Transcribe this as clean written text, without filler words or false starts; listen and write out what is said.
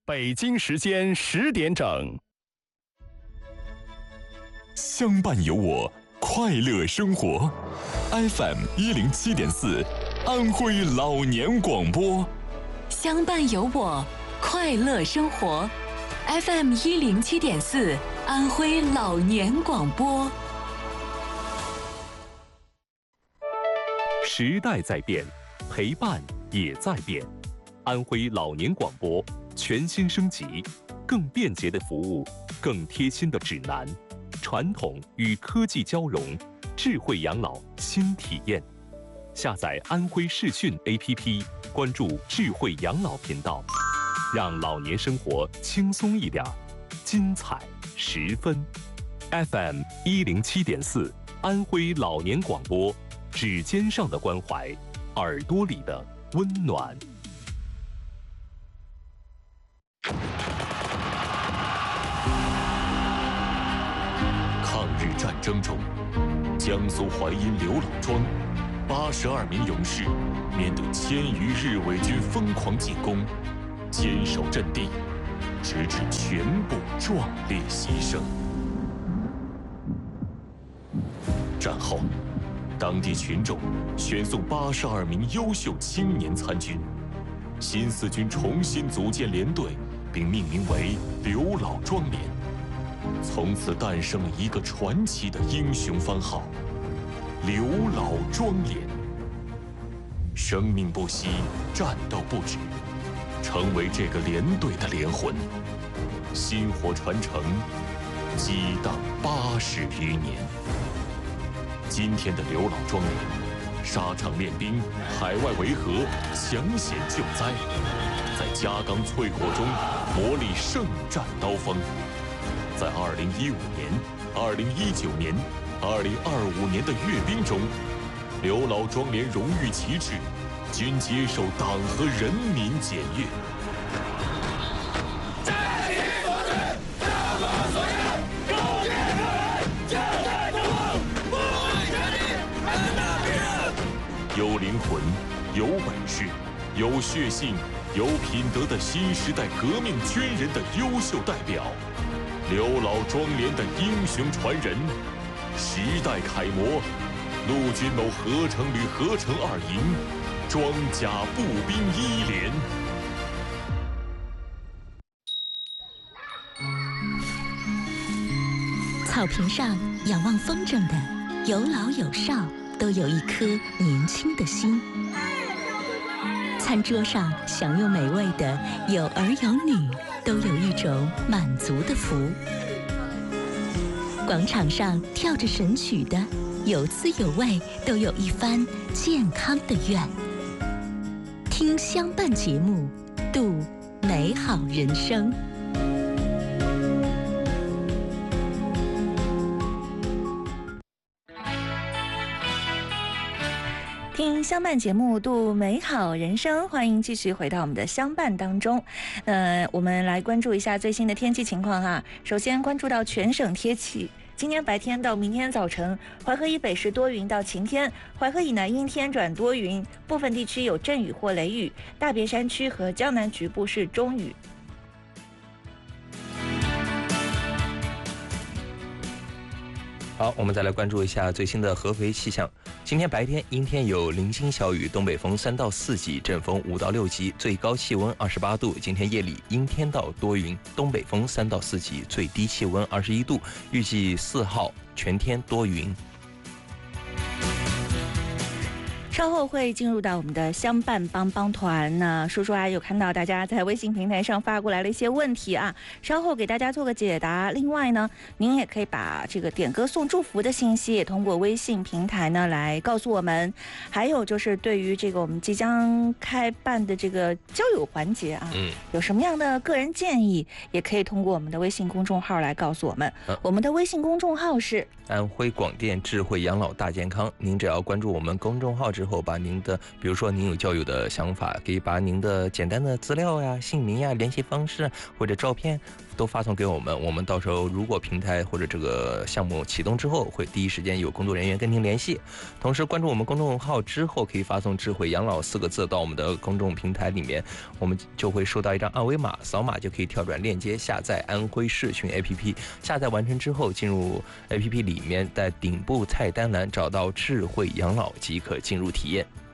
北京时间10点整。 相伴有我，快乐生活。FM 107.4，安徽老年广播。 相伴有我，快乐生活。FM 107.4，安徽老年广播。 时代在变，陪伴也在变。安徽老年广播全新升级，更便捷的服务，更贴心的指南，传统与科技交融，智慧养老新体验。下载安徽视讯 APP， 关注智慧养老频道，让老年生活轻松一点，精彩十分。FM 107.4，安徽老年广播，指尖上的关怀，耳朵里的温暖。 抗日战争中，江苏淮阴刘老庄82名勇士面对1000余日伪军疯狂进攻，坚守阵地，直至全部壮烈牺牲。战后，当地群众选送82名优秀青年参军，新四军重新组建连队，并命名为刘老庄连。从此诞生了一个传奇的英雄番号——刘老庄连。生命不息，战斗不止，成为这个连队的灵魂。薪火传承，激荡80余年。今天的刘老庄连，沙场练兵，海外维和，抢险救灾，在夹钢淬火中磨砺圣战刀锋。在2015年、2019年、2025年的阅兵中，刘老庄连荣誉旗帜均接受党和人民检阅。有灵魂、有本事、有血性、有品德的新时代革命军人的优秀代表，刘老庄连的英雄传人，时代楷模，陆军某合成旅合成2营，装甲步兵1连。 草坪上仰望风筝的，有老有少，都有一颗年轻的心。餐桌上享用美味的，有儿有女，都有一种满足的福。广场上跳着神曲的，有滋有味，都有一番健康的愿。听相伴节目，度美好人生。听相伴节目，度美好人生，欢迎继续回到我们的相伴当中。我们来关注一下最新的天气情况哈。首先关注到全省天气。今天白天到明天早晨，淮河以北是多云到晴天，淮河以南阴天转多云，部分地区有阵雨或雷雨，大别山区和江南局部是中雨。 好，我们再来关注一下最新的合肥气象。今天白天阴天有零星小雨，东北风3到4级，阵风5到6级，最高气温28度。今天夜里阴天到多云，东北风3到4级，最低气温21度。预计4号全天多云。 稍后会进入到我们的相伴帮帮团呢，叔叔啊有看到大家在微信平台上发过来了一些问题啊，稍后给大家做个解答。另外呢，您也可以把这个点歌送祝福的信息也通过微信平台呢来告诉我们。还有就是对于这个我们即将开办的这个交友环节啊，有什么样的个人建议，也可以通过我们的微信公众号来告诉我们。我们的微信公众号是安徽广电智慧养老大健康，您只要关注我们公众号之后，把您的，比如说您有交友的想法，可以把您的简单的资料呀、姓名呀、联系方式或者照片都发送给我们，我们到时候如果平台或者这个项目启动之后，会第一时间有工作人员跟您联系。同时关注我们公众号之后，可以发送智慧养老4个字到我们的公众平台里面，我们就会收到一张二维码，扫码就可以跳转链接下载安徽视讯 APP。下载完成之后，进入 APP 里面，在顶部菜单栏找到智慧养老即可进入体验。